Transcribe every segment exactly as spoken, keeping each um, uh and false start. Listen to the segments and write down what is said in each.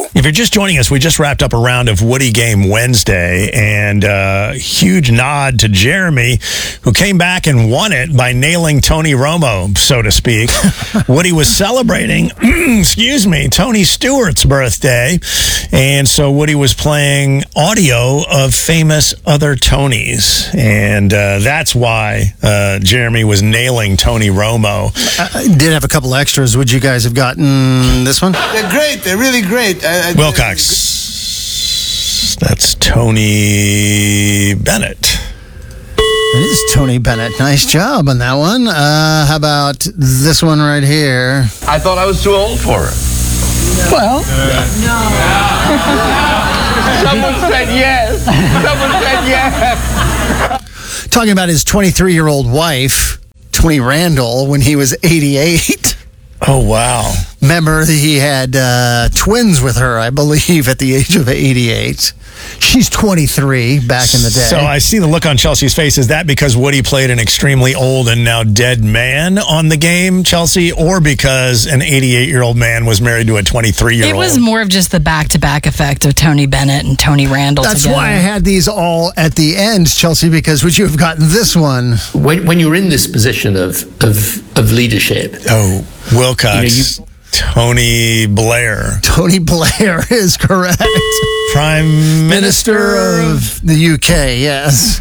show. If you're just joining us, we just wrapped up a round of Woody Game Wednesday, and uh, huge nod to Jeremy, who came back and won it by nailing Tony Romo, so to speak. Woody was celebrating, excuse me, Tony Stewart's birthday, and so Woody was playing audio of famous other Tonys, and uh, that's why uh, Jeremy was nailing Tony Romo. I did have a couple extras. Would you guys have gotten this one? They're great. They're really great. I, I, Wilcox. That's Tony Bennett. It is Tony Bennett. Nice job on that one. Uh, how about this one right here? I thought I was too old for it. Well, no. Someone said yes. Someone said yes. Talking about his twenty-three-year-old wife, Tony Randall, when he was eighty-eight. Oh, wow. Remember, he had uh, twins with her, I believe, at the age of eighty-eight. She's twenty-three back in the day. So I see the look on Chelsea's face. Is that because Woody played an extremely old and now dead man on the game, Chelsea, or because an eighty-eight-year-old man was married to a twenty-three-year-old? It was more of just the back-to-back effect of Tony Bennett and Tony Randall That's together. why I had these all at the end, Chelsea, because would you have gotten this one? When, when you're in this position of, of, of leadership. Oh, Wilcox. You know, you, Tony Blair. Tony Blair is correct. Prime Minister, Minister of the U K, yes.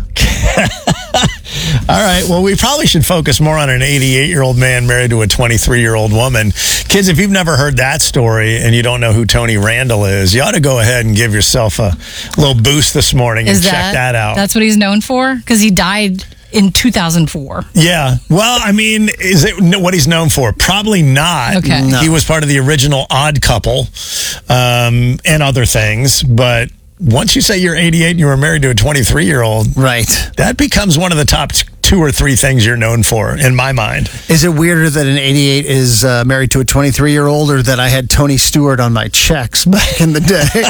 All right, well, we probably should focus more on an eighty-eight-year-old man married to a twenty-three-year-old woman. Kids, if you've never heard that story and you don't know who Tony Randall is, you ought to go ahead and give yourself a little boost this morning and Is check that, that out. That's what he's known for? Because he died in two thousand four. Yeah. Well, I mean, is it what he's known for? Probably not. Okay. No. He was part of the original Odd Couple um, and other things. But once you say you're eighty-eight and you were married to a twenty-three-year-old, Right. that becomes one of the top t- two or three things you're known for, in my mind. Is it weirder that an eighty-eight is uh, married to a twenty-three-year-old, or that I had Tony Stewart on my checks back in the day?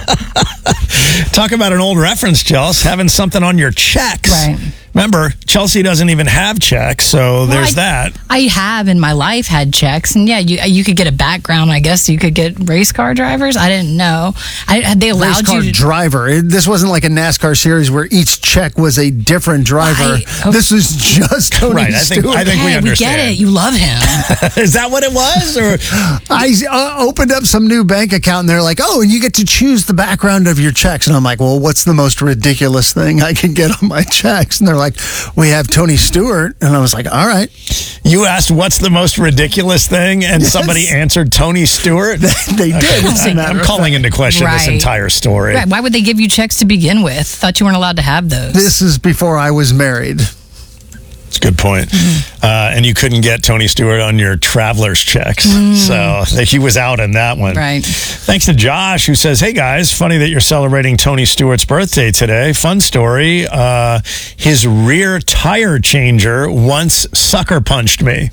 Talk about an old reference, Chelsea, having something on your checks. Right. Remember, Chelsea doesn't even have checks, so there's I, that. I have in my life had checks, and yeah, you you could get a background. I guess you could get race car drivers. I didn't know. I they allowed Race car you to driver. It- This wasn't like a NASCAR series where each check was a different driver. I- oh. This was just Tony Right, I think- Stewart. I think we Hey, we understand. get it. You love him. Is that what it was? Or I uh, opened up some new bank account, and they're like, oh, and you get to choose the background of your checks. And I'm like, well, what's the most ridiculous thing I can get on my checks? And they're like, we have Tony Stewart. And I was like, all right. you asked what's the most ridiculous thing, and Yes. somebody answered Tony Stewart? They did. as a I, matter I'm of calling into question this Right. entire story. Right. Why would they give you checks to begin with? Thought you weren't allowed to have those. This is before I was married. It's a good point. Mm-hmm. Uh, and you couldn't get Tony Stewart on your traveler's checks. Mm. So he was out in that one. Right. Thanks to Josh, who says, hey, guys, funny that you're celebrating Tony Stewart's birthday today. Fun story. Uh, his rear tire changer once sucker punched me.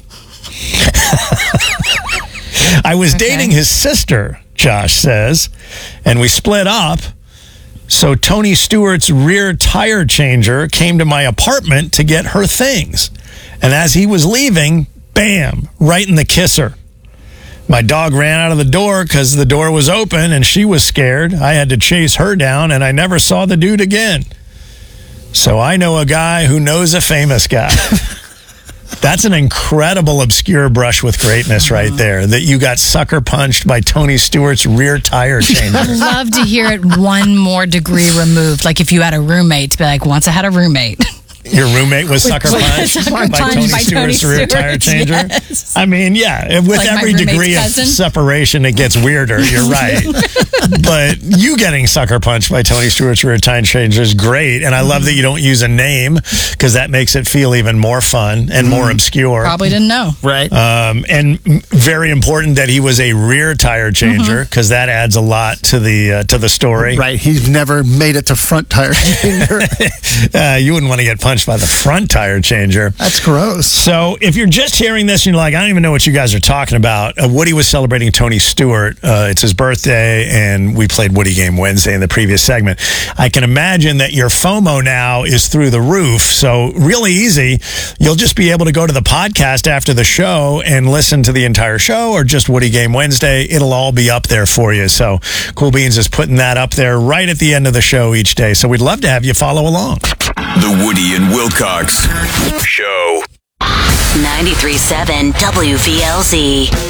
I was Okay. dating his sister, Josh says, and we split up. So Tony Stewart's rear tire changer came to my apartment to get her things. And as he was leaving, bam, right in the kisser. My dog ran out of the door because the door was open and she was scared. I had to chase her down and I never saw the dude again. So I know a guy who knows a famous guy. That's an incredible obscure brush with greatness right there, that you got sucker punched by Tony Stewart's rear tire changer. I'd love to hear it one more degree removed. Like if you had a roommate, to be like, once I had a roommate. Your roommate was sucker Was punched sucker by, punched Tony by Tony Stewart's rear tire Stewart, changer. yes. I mean, yeah, with Like my every roommate's degree cousin? of separation, it gets weirder. You're right. But you getting sucker punched by Tony Stewart's rear tire changer is great. And I love that you don't use a name, because that makes it feel even more fun and more obscure. Probably didn't know. Right. Um, and m- very important that he was a rear tire changer, because that adds a lot to the uh, to the story. Right. He's never made it to front tire changer. Uh, you wouldn't want to get punched punched by the front tire changer. That's gross. So if you're just hearing this and you're like, I don't even know what you guys are talking about, uh, Woody was celebrating Tony Stewart. Uh, it's his birthday, and we played Woody Game Wednesday in the previous segment. I can imagine that your FOMO now is through the roof. So really easy. You'll just be able to go to the podcast after the show and listen to the entire show, or just Woody Game Wednesday. It'll all be up there for you. So Cool Beans is putting that up there right at the end of the show each day. So we'd love to have you follow along. The Woody and Wilcox Show. ninety-three point seven W V L Z.